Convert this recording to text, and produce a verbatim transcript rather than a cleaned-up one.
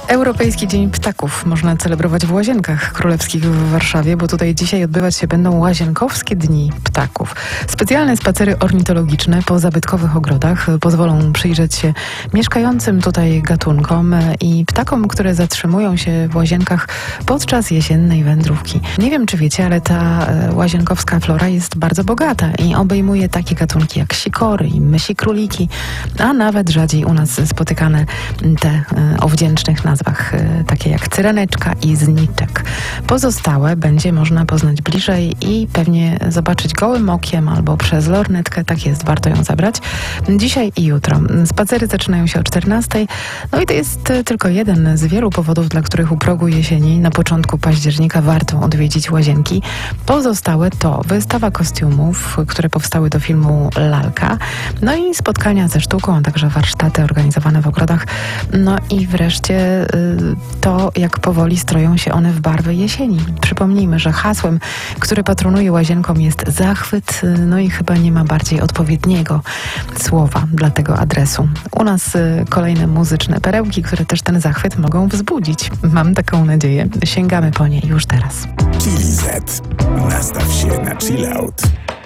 Europejski Dzień Ptaków można celebrować w Łazienkach Królewskich w Warszawie, bo tutaj dzisiaj odbywać się będą Łazienkowskie Dni Ptaków. Specjalne spacery ornitologiczne po zabytkowych ogrodach pozwolą przyjrzeć się mieszkającym tutaj gatunkom i ptakom, które zatrzymują się w Łazienkach podczas jesiennej wędrówki. Nie wiem, czy wiecie, ale ta łazienkowska flora jest bardzo bogata i obejmuje takie gatunki jak sikory i mysi króliki, a nawet rzadziej u nas spotykane te o wdzięcznych nazwach, takie jak cyreneczka i zniczek. Pozostałe będzie można poznać bliżej i pewnie zobaczyć gołym okiem albo przez lornetkę. Tak jest, warto ją zabrać. Dzisiaj i jutro. Spacery zaczynają się o czternastej. No i to jest tylko jeden z wielu powodów, dla których u progu jesieni na początku października warto odwiedzić Łazienki. Pozostałe to wystawa kostiumów, które powstały do filmu Lalka, no i spotkania ze sztuką, a także warsztaty organizowane w ogrodach. No i wreszcie to, jak powoli stroją się one w barwy jesieni. Przypomnijmy, że hasłem, które patronuje Łazienkom, jest zachwyt, no i chyba nie ma bardziej odpowiedniego słowa dla tego adresu. U nas kolejne muzyczne perełki, które też ten zachwyt mogą wzbudzić. Mam taką nadzieję. Sięgamy po nie już teraz. Chili Z. Nastaw się na chill out.